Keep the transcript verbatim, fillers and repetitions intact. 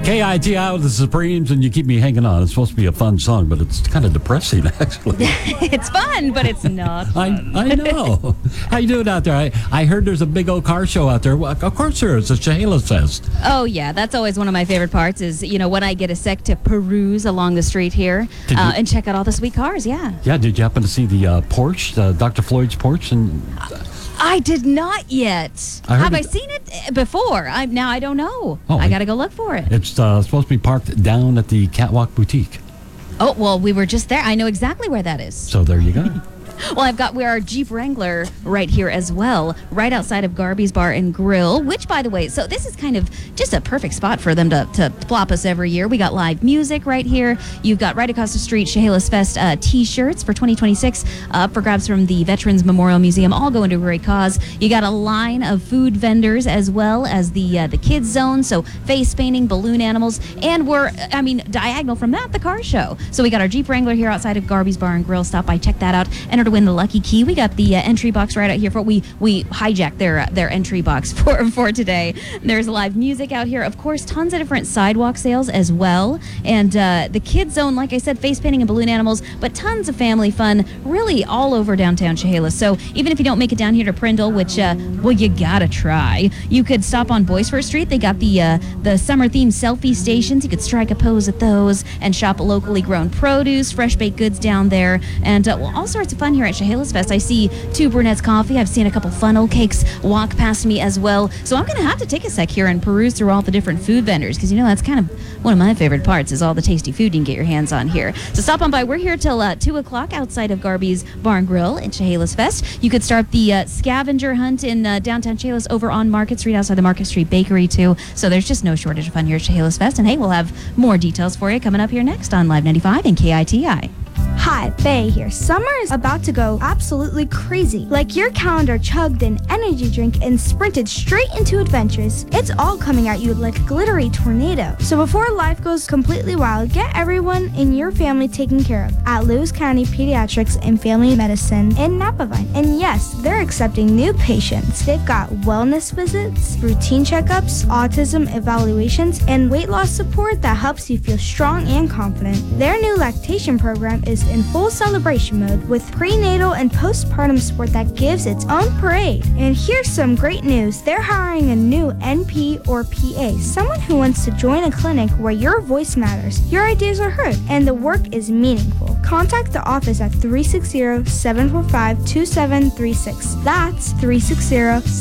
K I T I with the Supremes, and You Keep Me Hanging On. It's supposed to be a fun song, but it's kind of depressing, actually. It's fun, but it's not fun. I, I know. How you doing out there? I, I heard there's a big old car show out there. Well, of course there is. It's Chehalis Fest. Oh, yeah. That's always one of my favorite parts is, you know, when I get a sec to peruse along the street here uh, and check out all the sweet cars, yeah. Yeah, did you happen to see the uh, Porsche, uh, Doctor Floyd's Porsche? And I did not yet. I Have it, I seen it before? I Now I don't know. Oh, I got to go look for it. It's uh, supposed to be parked down at the Catwalk Boutique. Oh, well, we were just there. I know exactly where that is. So there you go. Well, I've got, we're our Jeep Wrangler right here as well, right outside of Garby's Bar and Grill, which, by the way, so this is kind of just a perfect spot for them to, to plop us every year. We got live music right here. You've got right across the street Chehalis Fest uh, T-shirts for twenty twenty-six uh, up for grabs from the Veterans Memorial Museum, all going to a great cause. You got a line of food vendors as well as the uh, the kids zone, so face painting, balloon animals, and we're, I mean, diagonal from that, the car show. So we got our Jeep Wrangler here outside of Garby's Bar and Grill. Stop by, check that out. Enter to win the lucky key. We got the uh, entry box right out here for we we hijacked their uh, their entry box for for today. There's live music out here, of course, tons of different sidewalk sales as well, and uh, the kids zone, like I said, face painting and balloon animals, but tons of family fun, really all over downtown Chehalis. So even if you don't make it down here to Prindle, which uh, well you gotta try, you could stop on Boisfort Street. They got the uh, the summer themed selfie stations. You could strike a pose at those and shop locally grown produce, fresh baked goods down there, and uh, well, all sorts of fun here at Chehalis Fest. I see two Burnett's Coffee. I've seen a couple funnel cakes walk past me as well. So I'm going to have to take a sec here and peruse through all the different food vendors because, you know, that's kind of one of my favorite parts is all the tasty food you can get your hands on here. So stop on by. We're here till uh, two o'clock outside of Garby's Bar and Grill in Chehalis Fest. You could start the uh, scavenger hunt in uh, downtown Chehalis over on Market Street outside the Market Street Bakery, too. So there's just no shortage of fun here at Chehalis Fest. And, hey, we'll have more details for you coming up here next on Live ninety-five and K I T I. Hi, Faye here. Summer is about to go absolutely crazy. Like your calendar chugged an energy drink and sprinted straight into adventures. It's all coming at you like a glittery tornado. So before life goes completely wild, get everyone in your family taken care of at Lewis County Pediatrics and Family Medicine in Napavine. And yes, they're accepting new patients. They've got wellness visits, routine checkups, autism evaluations, and weight loss support that helps you feel strong and confident. Their new lactation program is in full celebration mode with prenatal and postpartum support that gives its own parade. And here's some great news. They're hiring a new N P or P A, someone who wants to join a clinic where your voice matters, your ideas are heard, and the work is meaningful. Contact the office at three six zero, seven four five, two seven three six. That's three six zero,